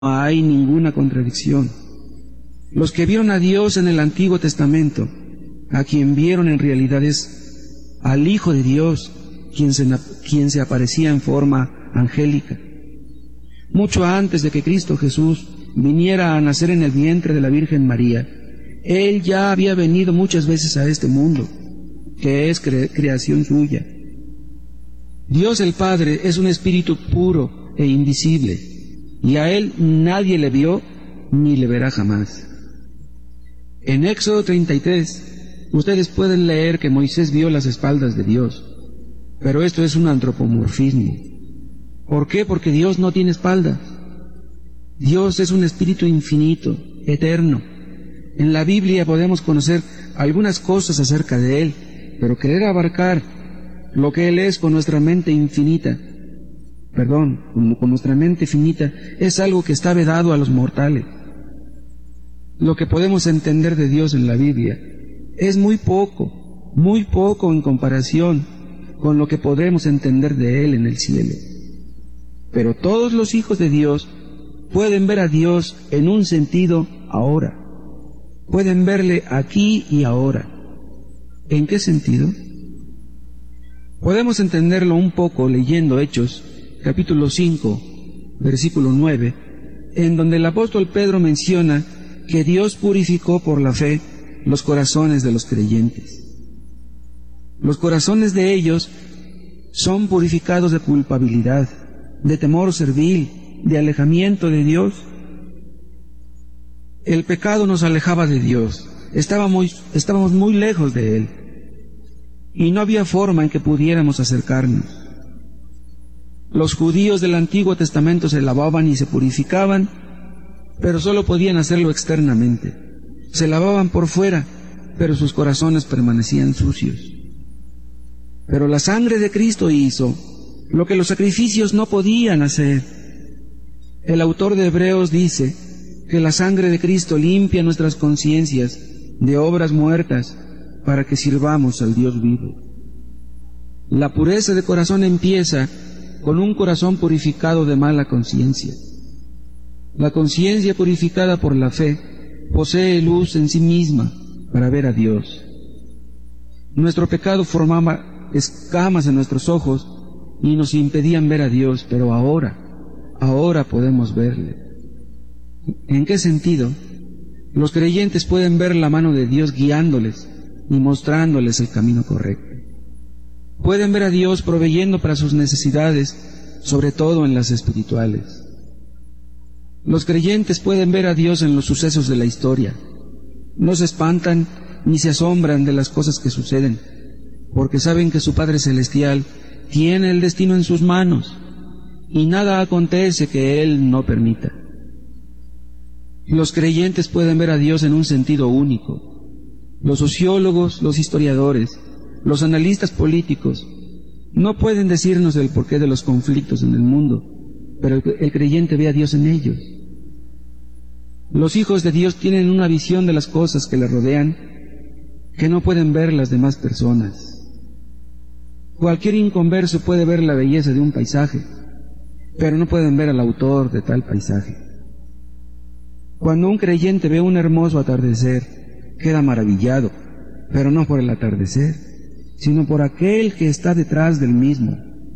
hay ninguna contradicción. Los que vieron a Dios en el Antiguo Testamento, a quien vieron en realidad es al Hijo de Dios, quien se aparecía en forma angélica. Mucho antes de que Cristo Jesús viniera a nacer en el vientre de la Virgen María, Él ya había venido muchas veces a este mundo, que es creación suya. Dios el Padre es un espíritu puro e invisible, y a Él nadie le vio ni le verá jamás. En Éxodo 33, ustedes pueden leer que Moisés vio las espaldas de Dios, pero esto es un antropomorfismo. ¿Por qué? Porque Dios no tiene espaldas. Dios es un espíritu infinito, eterno. En la Biblia podemos conocer algunas cosas acerca de Él, pero querer abarcar lo que Él es con nuestra mente infinita, con nuestra mente finita, es algo que está vedado a los mortales. Lo que podemos entender de Dios en la Biblia es muy poco en comparación con lo que podremos entender de Él en el cielo. Pero todos los hijos de Dios pueden ver a Dios en un sentido ahora. Pueden verle aquí y ahora. ¿En qué sentido? Podemos entenderlo un poco leyendo Hechos, capítulo 5, versículo 9, en donde el apóstol Pedro menciona que Dios purificó por la fe los corazones de los creyentes. Los corazones de ellos son purificados de culpabilidad, de temor servil, de alejamiento de Dios. El pecado nos alejaba de Dios, estábamos muy lejos de Él, y no había forma en que pudiéramos acercarnos. Los judíos del Antiguo Testamento se lavaban y se purificaban, pero solo podían hacerlo externamente. Se lavaban por fuera, pero sus corazones permanecían sucios. Pero la sangre de Cristo hizo lo que los sacrificios no podían hacer. El autor de Hebreos dice que la sangre de Cristo limpia nuestras conciencias de obras muertas para que sirvamos al Dios vivo. La pureza de corazón empieza con un corazón purificado de mala conciencia. La conciencia purificada por la fe posee luz en sí misma para ver a Dios. Nuestro pecado formaba escamas en nuestros ojos y nos impedían ver a Dios, pero ahora podemos verle. ¿En qué sentido? Los creyentes pueden ver la mano de Dios guiándoles y mostrándoles el camino correcto. Pueden ver a Dios proveyendo para sus necesidades, sobre todo en las espirituales. Los creyentes pueden ver a Dios en los sucesos de la historia. No se espantan ni se asombran de las cosas que suceden, porque saben que su Padre Celestial tiene el destino en sus manos y nada acontece que Él no permita. Los creyentes pueden ver a Dios en un sentido único. Los sociólogos, los historiadores, los analistas políticos no pueden decirnos el porqué de los conflictos en el mundo, pero el creyente ve a Dios en ellos. Los hijos de Dios tienen una visión de las cosas que les rodean que no pueden ver las demás personas. Cualquier inconverso puede ver la belleza de un paisaje, pero no pueden ver al autor de tal paisaje. Cuando un creyente ve un hermoso atardecer, queda maravillado, pero no por el atardecer, sino por aquel que está detrás del mismo.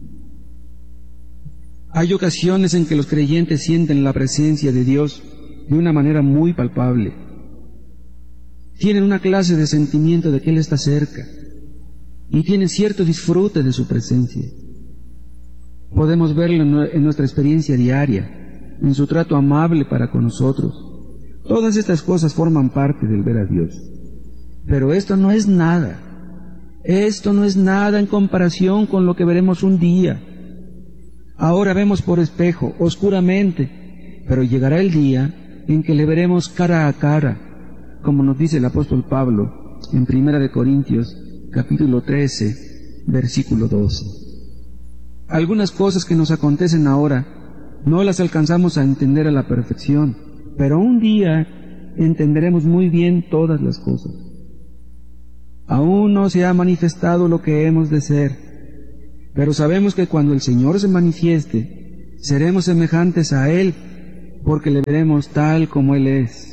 Hay ocasiones en que los creyentes sienten la presencia de Dios de una manera muy palpable. Tienen una clase de sentimiento de que Él está cerca y tienen cierto disfrute de su presencia. Podemos verlo en nuestra experiencia diaria, en su trato amable para con nosotros. Todas estas cosas forman parte del ver a Dios. Pero esto no es nada. Esto no es nada en comparación con lo que veremos un día. Ahora vemos por espejo, oscuramente, pero llegará el día en que le veremos cara a cara, como nos dice el apóstol Pablo en 1 Corintios, capítulo 13, versículo 12. Algunas cosas que nos acontecen ahora no las alcanzamos a entender a la perfección, pero un día entenderemos muy bien todas las cosas. Aún no se ha manifestado lo que hemos de ser, pero sabemos que cuando el Señor se manifieste, seremos semejantes a Él, porque le veremos tal como Él es.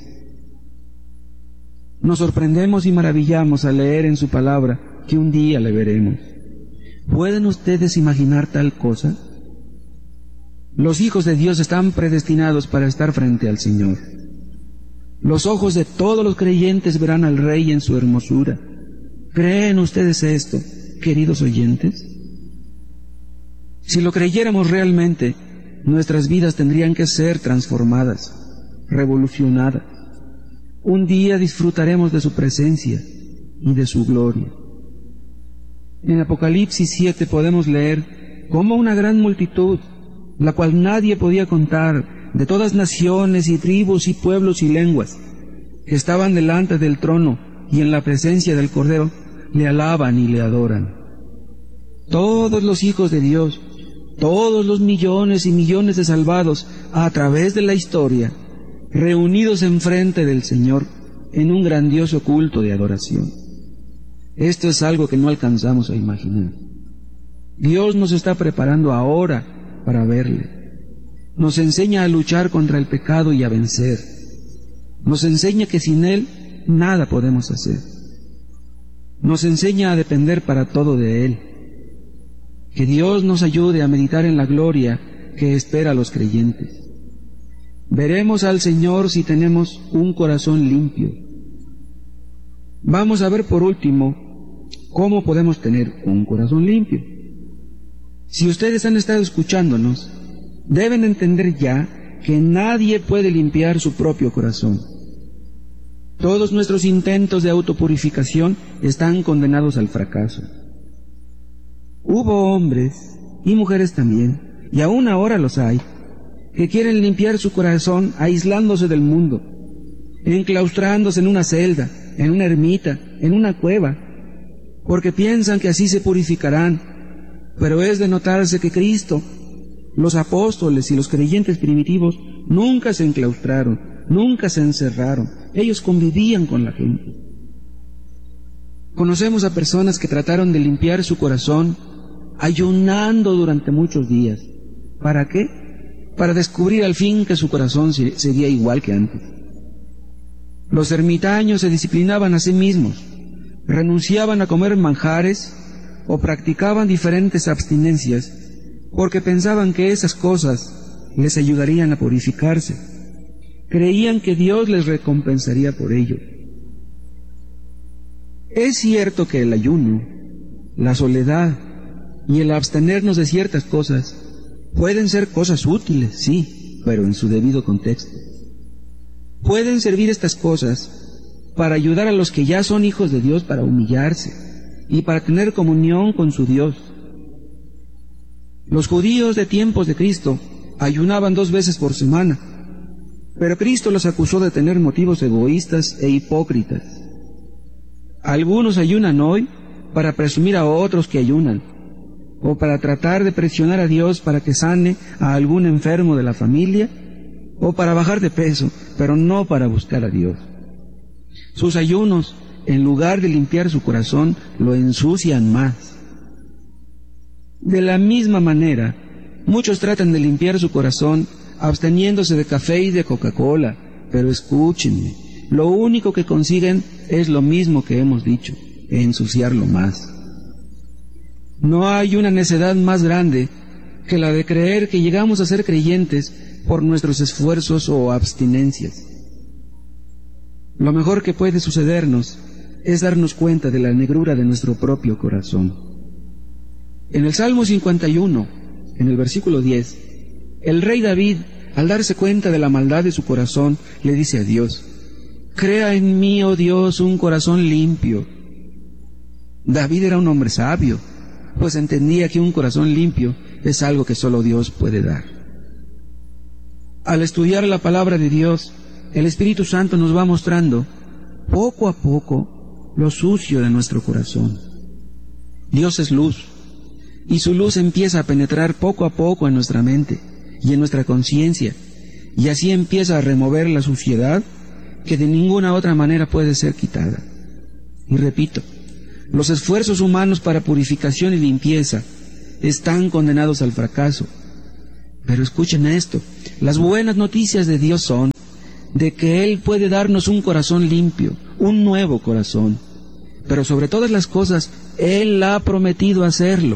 Nos sorprendemos y maravillamos al leer en su palabra que un día le veremos. ¿Pueden ustedes imaginar tal cosa? Los hijos de Dios están predestinados para estar frente al Señor. Los ojos de todos los creyentes verán al Rey en su hermosura. ¿Creen ustedes esto, queridos oyentes? Si lo creyéramos realmente, nuestras vidas tendrían que ser transformadas, revolucionadas. Un día disfrutaremos de su presencia y de su gloria. En Apocalipsis 7 podemos leer cómo una gran multitud, la cual nadie podía contar, de todas naciones y tribus y pueblos y lenguas, que estaban delante del trono y en la presencia del Cordero, le alaban y le adoran. Todos los hijos de Dios, todos los millones y millones de salvados a través de la historia, reunidos enfrente del Señor en un grandioso culto de adoración. Esto es algo que no alcanzamos a imaginar. Dios nos está preparando ahora para verle. Nos enseña a luchar contra el pecado y a vencer. Nos enseña que sin Él nada podemos hacer. Nos enseña a depender para todo de Él. Que Dios nos ayude a meditar en la gloria que espera a los creyentes. Veremos al Señor si tenemos un corazón limpio. Vamos a ver por último cómo podemos tener un corazón limpio. Si ustedes han estado escuchándonos, deben entender ya que nadie puede limpiar su propio corazón. Todos nuestros intentos de autopurificación están condenados al fracaso. Hubo hombres y mujeres también, y aún ahora los hay, que quieren limpiar su corazón aislándose del mundo, enclaustrándose en una celda, en una ermita, en una cueva, porque piensan que así se purificarán. Pero es de notarse que Cristo, los apóstoles y los creyentes primitivos nunca se enclaustraron, nunca se encerraron. Ellos convivían con la gente. Conocemos a personas que trataron de limpiar su corazón ayunando durante muchos días. ¿Para qué? Para descubrir al fin que su corazón sería igual que antes. Los ermitaños se disciplinaban a sí mismos, renunciaban a comer manjares o practicaban diferentes abstinencias porque pensaban que esas cosas les ayudarían a purificarse. Creían que Dios les recompensaría por ello. Es cierto que el ayuno, la soledad y el abstenernos de ciertas cosas pueden ser cosas útiles, sí, pero en su debido contexto. Pueden servir estas cosas para ayudar a los que ya son hijos de Dios para humillarse y para tener comunión con su Dios. Los judíos de tiempos de Cristo ayunaban 2 veces por semana, pero Cristo los acusó de tener motivos egoístas e hipócritas. Algunos ayunan hoy para presumir a otros que ayunan, o para tratar de presionar a Dios para que sane a algún enfermo de la familia, o para bajar de peso, pero no para buscar a Dios. Sus ayunos, en lugar de limpiar su corazón, lo ensucian más. De la misma manera, muchos tratan de limpiar su corazón absteniéndose de café y de Coca-Cola, pero escúchenme, lo único que consiguen es lo mismo que hemos dicho, ensuciarlo más. No hay una necedad más grande que la de creer que llegamos a ser creyentes por nuestros esfuerzos o abstinencias. Lo mejor que puede sucedernos es darnos cuenta de la negrura de nuestro propio corazón. En el Salmo 51, en el versículo 10, el rey David, al darse cuenta de la maldad de su corazón, le dice a Dios: «Crea en mí, oh Dios, un corazón limpio». David era un hombre sabio, pues entendía que un corazón limpio es algo que solo Dios puede dar. Al estudiar la palabra de Dios, el Espíritu Santo nos va mostrando, poco a poco, lo sucio de nuestro corazón. Dios es luz, y su luz empieza a penetrar poco a poco en nuestra mente y en nuestra conciencia, y así empieza a remover la suciedad que de ninguna otra manera puede ser quitada. Y repito, los esfuerzos humanos para purificación y limpieza están condenados al fracaso. Pero escuchen esto, las buenas noticias de Dios son de que Él puede darnos un corazón limpio, un nuevo corazón. Pero sobre todas las cosas, Él ha prometido hacerlo.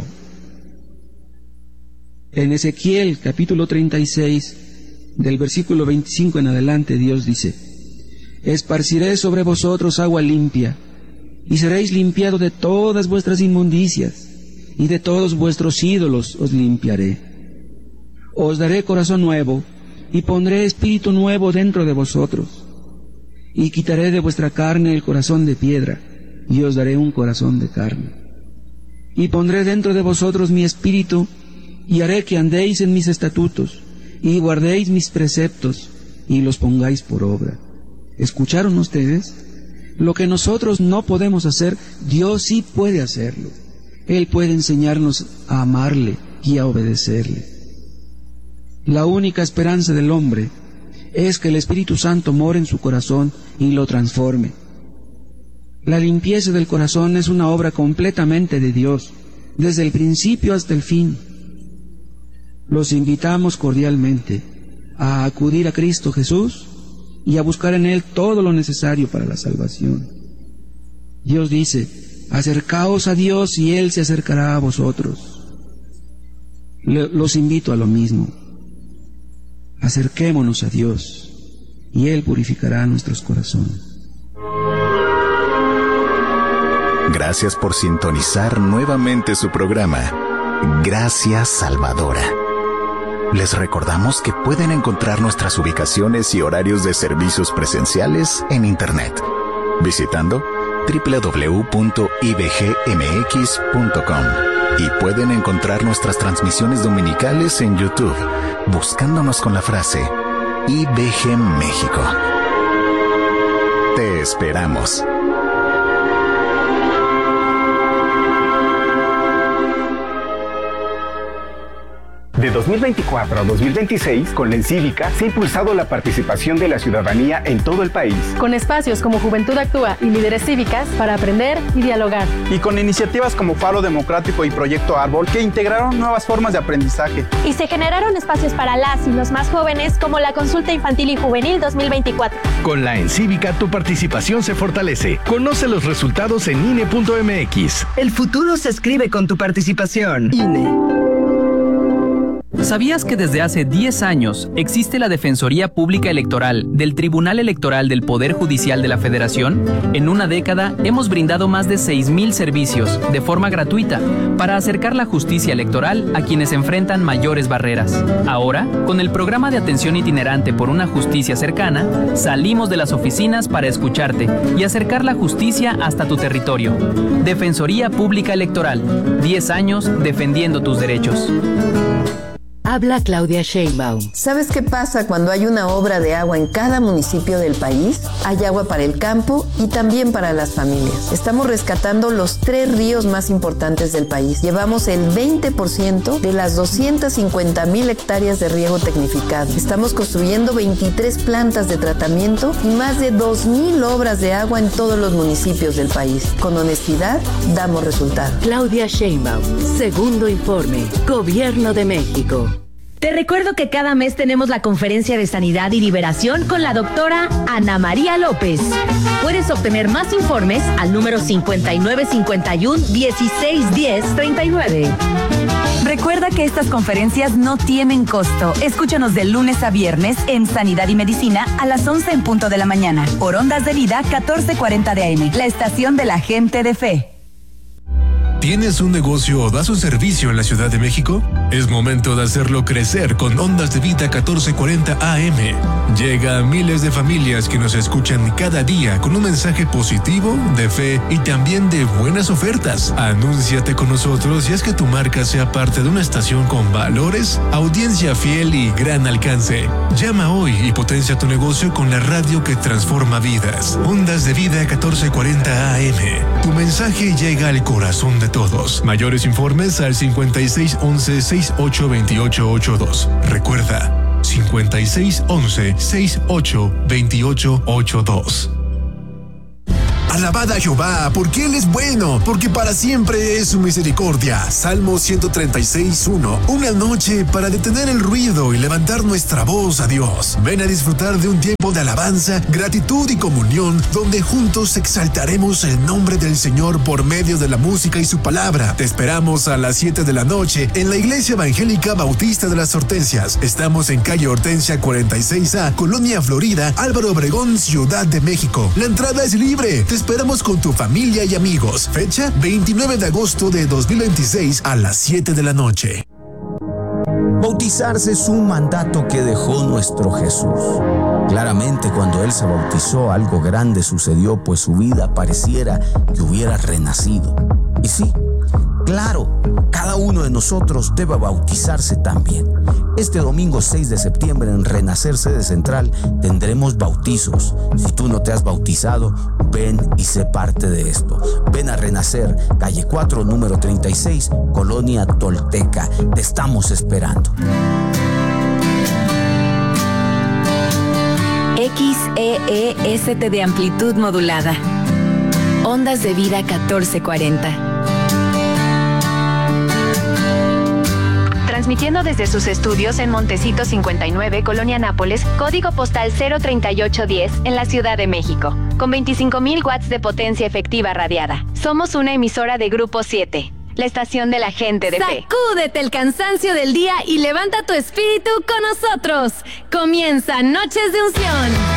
En Ezequiel capítulo 36, del versículo 25 en adelante, Dios dice: esparciré sobre vosotros agua limpia, y seréis limpiados de todas vuestras inmundicias, y de todos vuestros ídolos os limpiaré. Os daré corazón nuevo, y pondré espíritu nuevo dentro de vosotros, y quitaré de vuestra carne el corazón de piedra, y os daré un corazón de carne. Y pondré dentro de vosotros mi espíritu, y haré que andéis en mis estatutos, y guardéis mis preceptos, y los pongáis por obra. ¿Escucharon ustedes? Lo que nosotros no podemos hacer, Dios sí puede hacerlo. Él puede enseñarnos a amarle y a obedecerle. La única esperanza del hombre es que el Espíritu Santo more en su corazón y lo transforme. La limpieza del corazón es una obra completamente de Dios, desde el principio hasta el fin. Los invitamos cordialmente a acudir a Cristo Jesús y a buscar en Él todo lo necesario para la salvación. Dios dice: acercaos a Dios y Él se acercará a vosotros. Los invito a lo mismo. Acerquémonos a Dios y Él purificará nuestros corazones. Gracias por sintonizar nuevamente su programa, Gracias Salvadora. Les recordamos que pueden encontrar nuestras ubicaciones y horarios de servicios presenciales en Internet, visitando www.ibgmx.com, y pueden encontrar nuestras transmisiones dominicales en YouTube, buscándonos con la frase IBG México. Te esperamos. De 2024 a 2026, con la Encívica se ha impulsado la participación de la ciudadanía en todo el país. Con espacios como Juventud Actúa y Líderes Cívicas para aprender y dialogar. Y con iniciativas como Faro Democrático y Proyecto Árbol, que integraron nuevas formas de aprendizaje. Y se generaron espacios para las y los más jóvenes, como la Consulta Infantil y Juvenil 2024. Con la Encívica tu participación se fortalece. Conoce los resultados en INE.mx. El futuro se escribe con tu participación. INE. ¿Sabías que desde hace 10 años existe la Defensoría Pública Electoral del Tribunal Electoral del Poder Judicial de la Federación? En una década hemos brindado más de 6,000 servicios de forma gratuita para acercar la justicia electoral a quienes enfrentan mayores barreras. Ahora, con el programa de atención itinerante por una justicia cercana, salimos de las oficinas para escucharte y acercar la justicia hasta tu territorio. Defensoría Pública Electoral, 10 años defendiendo tus derechos. Habla Claudia Sheinbaum. ¿Sabes qué pasa cuando hay una obra de agua en cada municipio del país? Hay agua para el campo y también para las familias. Estamos rescatando los 3 ríos más importantes del país. Llevamos el 20% de las 250,000 hectáreas de riego tecnificado. Estamos construyendo 23 plantas de tratamiento y más de 2,000 obras de agua en todos los municipios del país. Con honestidad, damos resultados. Claudia Sheinbaum, segundo informe, Gobierno de México. Te recuerdo que cada mes tenemos la conferencia de sanidad y liberación con la doctora Ana María López. Puedes obtener más informes al número 5951-1610-39. Recuerda que estas conferencias no tienen costo. Escúchanos de lunes a viernes en Sanidad y Medicina a las 11 en punto de la mañana. Por Ondas de Vida 1440 de AM, la estación de la gente de fe. ¿Tienes un negocio o das un servicio en la Ciudad de México? Es momento de hacerlo crecer con Ondas de Vida 1440 AM. Llega a miles de familias que nos escuchan cada día con un mensaje positivo, de fe y también de buenas ofertas. Anúnciate con nosotros y haz que tu marca sea parte de una estación con valores, audiencia fiel y gran alcance. Llama hoy y potencia tu negocio con la radio que transforma vidas. Ondas de Vida 1440 AM. Tu mensaje llega al corazón de todos. Mayores informes al 5611-682882. Recuerda, 5611-682882. Alabad a Jehová, porque Él es bueno, porque para siempre es su misericordia. Salmo 136:1. Una noche para detener el ruido y levantar nuestra voz a Dios. Ven a disfrutar de un tiempo de alabanza, gratitud y comunión, donde juntos exaltaremos el nombre del Señor por medio de la música y su palabra. Te esperamos a las 7 de la noche en la Iglesia Evangélica Bautista de las Hortensias. Estamos en calle Hortensia 46A, Colonia Florida, Álvaro Obregón, Ciudad de México. La entrada es libre. Te esperamos con tu familia y amigos. Fecha 29 de agosto de 2026 a las 7 de la noche. Bautizarse es un mandato que dejó nuestro Jesús. Claramente, cuando Él se bautizó, algo grande sucedió, pues su vida pareciera que hubiera renacido. Y sí, claro, cada uno de nosotros debe bautizarse también. Este domingo 6 de septiembre en Renacer Sede Central tendremos bautizos. Si tú no te has bautizado, ven y sé parte de esto. Ven a Renacer, calle 4, número 36, Colonia Tolteca. Te estamos esperando. XEEST de amplitud modulada. Ondas de vida 1440. Transmitiendo desde sus estudios en Montecito 59, Colonia Nápoles, código postal 03810, en la Ciudad de México, con 25,000 watts de potencia efectiva radiada. Somos una emisora de Grupo 7, la estación de la gente de fe. Sacúdete el cansancio del día y levanta tu espíritu con nosotros. Comienza Noches de Unción.